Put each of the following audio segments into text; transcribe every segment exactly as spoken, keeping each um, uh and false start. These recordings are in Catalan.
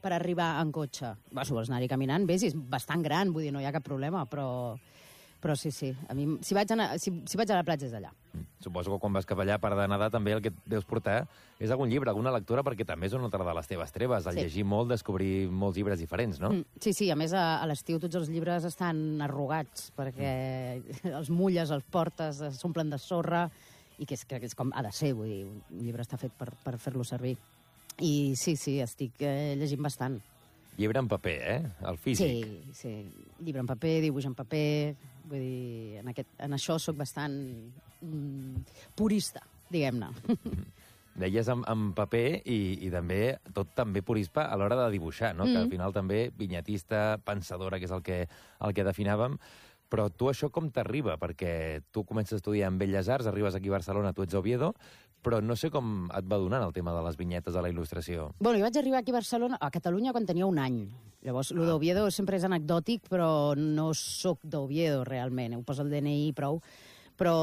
per arribar en cotxe. Va, si vols anar-hi caminant, vés, és bastant gran, vull dir, no hi ha cap problema, però... Però sí, sí, a mi, si vaig, anar, si, si vaig a la platja és allà. Mm. Suposo que quan vas cap allà per de nedar també el que et deus portar és algun llibre, alguna lectura, perquè també és una altra de les teves treves, al sí. llegir molt, descobrir molts llibres diferents, no? Mm, sí, sí, a més a, a l'estiu tots els llibres estan arrugats, perquè mm. els mulles, els portes, s'omplen de sorra, i que és, que és com ha de ser, vull dir, un llibre està fet per, per fer-lo servir. I sí, sí, estic eh, llegint bastant. Llibre en paper, eh? El físic. Sí, sí. Llibre en paper, dibuix en paper... Vull dir, en, aquest, en això sóc bastant mm, purista, diguem-ne. Deies en, en paper i, i també tot també purista a l'hora de dibuixar, no? Mm. Que al final també vinyetista, pensadora, que és el que, el que definàvem. Però tu això com t'arriba? Perquè tu comences a estudiar en Belles Arts, arribes aquí a Barcelona, tu ets a Oviedo, però no sé com et va donant el tema de les vinyetes a la il·lustració. Bueno, jo vaig arribar aquí a Barcelona, a Catalunya, quan tenia un any. Llavors, el d'Oviedo sempre és anecdòtic, però no sóc d'Oviedo, realment. Ho poso el D N I prou. Però...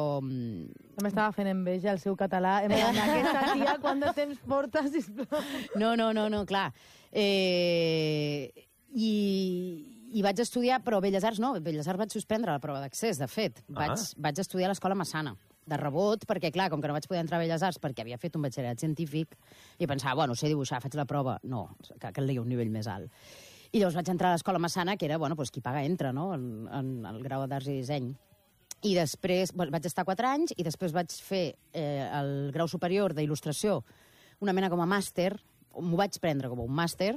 No m'estava fent enveja el seu català. Em va anar aquesta tia, quant de temps porta, sisplau? No, no, no, no, clar. Eh... I... I vaig estudiar, però Belles Arts no. Belles Arts vaig suspendre la prova d'accés, de fet. Vaig, Ah. vaig estudiar a l'Escola Massana, de rebot, perquè, clar, com que no vaig poder entrar a Belles Arts perquè havia fet un batxillerat científic, i pensava, bueno, sé dibuixar, faig la prova. No, que calia un nivell més alt. I llavors vaig entrar a l'Escola Massana, que era, bueno, pues, qui paga entra, no?, en, en el grau d'Arts i Disseny. I després bueno, vaig estar quatre anys, i després vaig fer eh, el grau superior d'il·lustració, una mena com a màster, m'ho vaig prendre com un màster,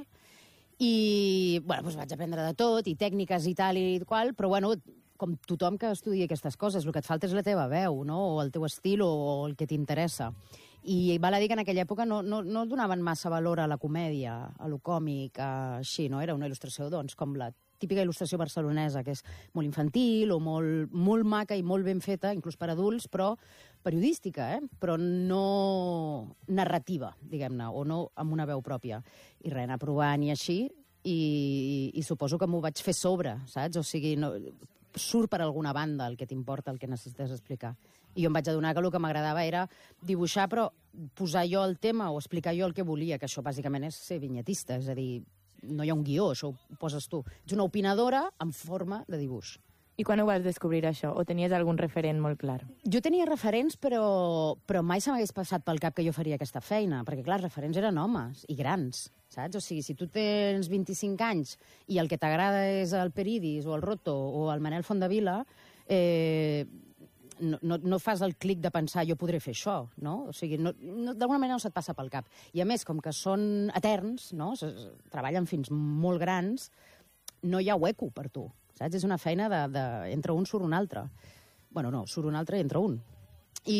i, bueno, doncs vaig aprendre de tot, i tècniques i tal i qual, però, bueno, com tothom que estudia aquestes coses, el que et falta és la teva veu, no?, o el teu estil, o el que t'interessa. I val a dir que en aquella època no, no, no donaven massa valor a la comèdia, a lo còmic, a, així, no? Era una il·lustració, doncs, com la típica il·lustració barcelonesa, que és molt infantil o molt, molt maca i molt ben feta, inclús per adults, però periodística, eh? Però no narrativa, diguem-ne, o no amb una veu pròpia. I res, anar provant i així, i, i suposo que m'ho vaig fer sobre, saps? O sigui, no, surt per alguna banda el que t'importa, el que necessites explicar. I jo em vaig adonar que el que m'agradava era dibuixar, però posar jo el tema o explicar jo el que volia, que això bàsicament és ser vinyetista, és a dir, no hi ha un guió, això ho poses tu. Ets una opinadora en forma de dibuix. I quan ho vas descobrir, això? O tenies algun referent molt clar? Jo tenia referents, però, però mai se m'hagués passat pel cap que jo faria aquesta feina, perquè, clar, els referents eren homes i grans, saps? O sigui, si tu tens vint-i-cinc anys i el que t'agrada és el Peridis o el Roto o el Manel Fondavila, eh, no, no, no fas el clic de pensar jo podré fer això, no? O sigui, no, no, d'alguna manera no se't passa pel cap. I a més, com que són eterns, no? Treballen fins molt grans, no hi ha hueco per tu, saps? És una feina de, de... entre un surt un altre. Bueno, no, surt un altre i entra un. I,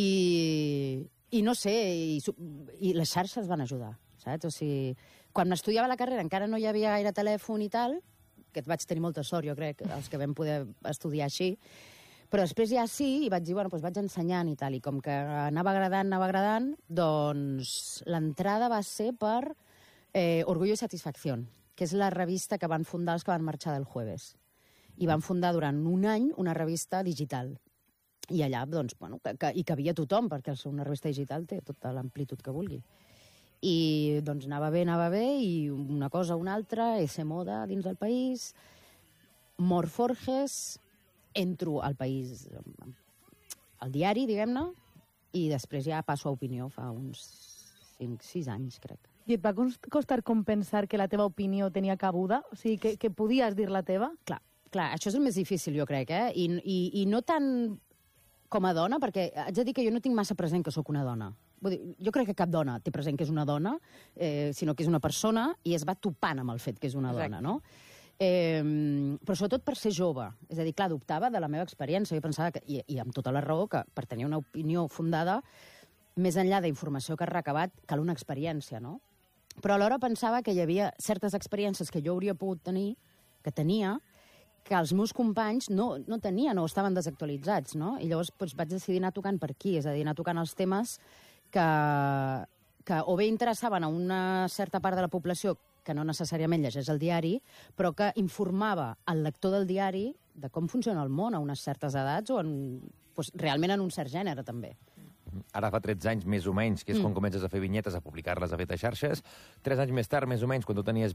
i no sé, i, i les xarxes van ajudar, saps? O sigui, quan m'estudiava la carrera encara no hi havia gaire telèfon i tal, que vaig tenir molta sort, jo crec, els que vam poder estudiar així, però després ja sí, i vaig dir, bueno, doncs vaig ensenyant i tal, i com que anava agradant, anava agradant, doncs l'entrada va ser per eh, Orgullo i Satisfacció, que és la revista que van fundar els que van marxar del Jueves. I van fundar durant un any una revista digital. I allà, doncs, bueno, que, que, hi cabia tothom, perquè una revista digital té tota l'amplitud que vulgui. I, doncs, anava bé, anava bé, i una cosa o una altra, ese moda dins del país, Mor Forges, entro al país, al diari, diguem-ne, i després ja passo a Opinió fa uns cinc sis anys, crec. I et va costar compensar que la teva opinió tenia cabuda? O sigui, que, que podies dir la teva? Clar, clar, això és el més difícil, jo crec, eh? I, i, i no tant com a dona, perquè haig de dir que jo no tinc massa present que sóc una dona. Vull dir, jo crec que cap dona té present que és una dona, eh, sinó que és una persona, i es va topant amb el fet que és una Exacte. dona, no? Eh, però sobretot per ser jove. És a dir, clar, dubtava de la meva experiència. Jo pensava, que, i, i amb tota la raó, que per tenir una opinió fundada, més enllà d'informació que has recabat, cal una experiència, no? Però alhora pensava que hi havia certes experiències que jo hauria pogut tenir, que tenia, que els meus companys no, no tenien o estaven desactualitzats, no? I llavors doncs, vaig decidir anar tocant per aquí, és a dir, anar tocant els temes que, que o bé interessaven a una certa part de la població que no necessàriament llegeix el diari, però que informava el lector del diari de com funciona el món a unes certes edats o en, doncs, realment en un cert gènere, també. Ara fa tretze anys, més o menys, que és mm. quan comences a fer vinyetes, a publicar-les, a fer a xarxes. Tres anys més tard, més o menys, quan tu tenies